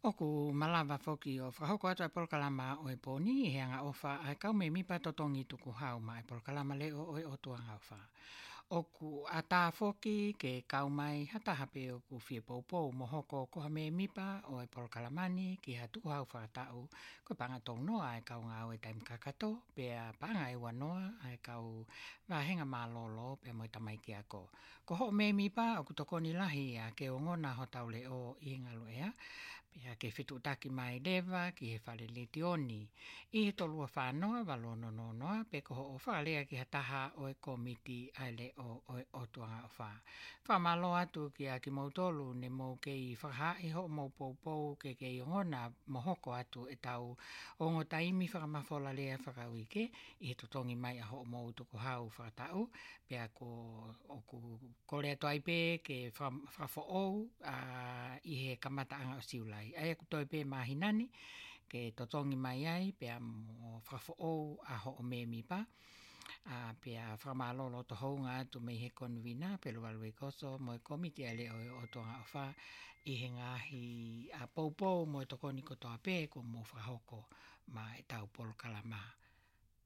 Oku malawa foki o whahoko atu e polkalama o e pōni he anga ofa ai kau me mipa totongi tuku hau ma e polkalama leo o e o tuanga ofa. Oku ata foki ke kau mai hata hape o ku fie poupou mohoko koha me mipa o e polkalamani ki ha tuku hau whakatau koe panga tō noa e kau ngā o e taim kakato pea panga e wanoa ai kau wahenga mā lolo pea mo tamai ki ako. Ko ho me mipa o ku tokoni lahi a ke o ngona ho tau leo i ngalo ea pea ke whitu taki mai lewa ki he whare litioni. I he tolua whanoa walo no noa pe ko o whalea ki hataha o e komiti ai le o tuanga o wha. Whamalo atu ki a ki mautolu ne mou ke i whakaha ho mou poupou ke i ngona mohoko atu e tau o ngo taimi whakamafola lea whakawike i he totongi mai a ho mou tuku hau whakatau pea ko o ku kore atu ai pe ke whakafo ou i he kamataanga o siulai. Ai aku toi pe mahinani ke totongi mai ai pea mo whakafo ou a ho o me mipa. Pea whamalolo to hounga tu mei he konvina pe lualu e koso mo e komiti ale o toanga o wha i he ngahi a poupou mo e tokoni kotoa pe ko mo whahoko ma e tau polkalama.